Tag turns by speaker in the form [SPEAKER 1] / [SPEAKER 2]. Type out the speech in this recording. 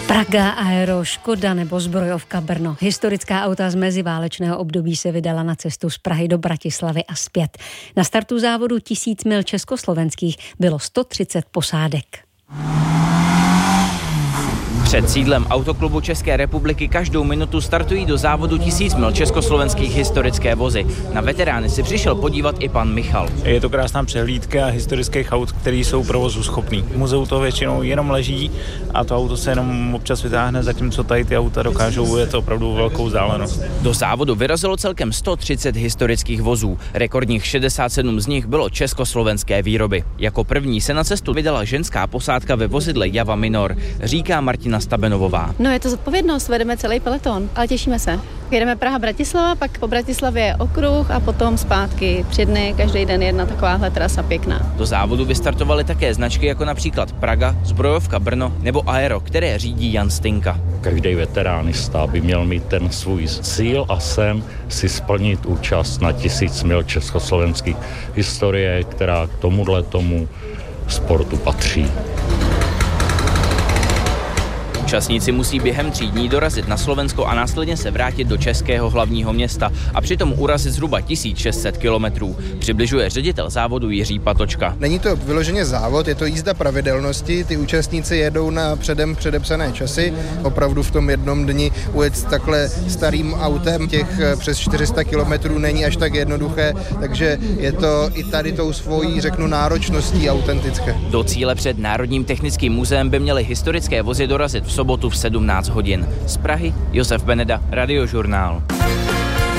[SPEAKER 1] Praga, Aero, Škoda nebo zbrojovka Brno. Historická auta z meziválečného období se vydala na cestu z Prahy do Bratislavy a zpět. Na startu závodu 1000 mil československých bylo 130 posádek.
[SPEAKER 2] Před sídlem Autoklubu České republiky každou minutu startují do závodu 1000 mil československých historické vozy. Na veterány si přišel podívat i pan Michal.
[SPEAKER 3] Je to krásná přehlídka historických aut, které jsou provozu schopný. V muzeu to většinou jenom leží a to auto se jenom občas vytáhne, zatímco tady ty auta dokážou, je to opravdu velkou vzdálenost.
[SPEAKER 2] Do závodu vyrazilo celkem 130 historických vozů. Rekordních 67 z nich bylo československé výroby. Jako první se na cestu vydala ženská posádka ve vozidle Java Minor, říká Martina Stabenovová.
[SPEAKER 4] No, je to zodpovědnost, vedeme celý peleton, ale těšíme se. Jedeme Praha-Bratislava, pak po Bratislavě je okruh a potom zpátky 3 dny, každý den jedna takováhle trasa pěkná.
[SPEAKER 2] Do závodu vystartovaly také značky jako například Praga, zbrojovka Brno nebo Aero, které řídí Jan Stinka.
[SPEAKER 5] Každý veteránista by měl mít ten svůj cíl a sen si splnit účast na 1000 mil československých historie, která k tomu sportu patří.
[SPEAKER 2] Účastníci musí během 3 dní dorazit na Slovensko a následně se vrátit do českého hlavního města a přitom urazit zhruba 1600 kilometrů. Přibližuje ředitel závodu Jiří Patočka.
[SPEAKER 6] Není to vyloženě závod, je to jízda pravidelnosti. Ty účastníci jedou na předem předepsané časy. Opravdu v tom jednom dni ujet takhle starým autem těch přes 400 kilometrů není až tak jednoduché, takže je to i tady tou svojí, řeknu, náročností autentické.
[SPEAKER 2] Do cíle před Národním technickým muzeem by měly historické vozy dorazit v sobotu v 17 hodin. Z Prahy Josef Beneda, Radiožurnál.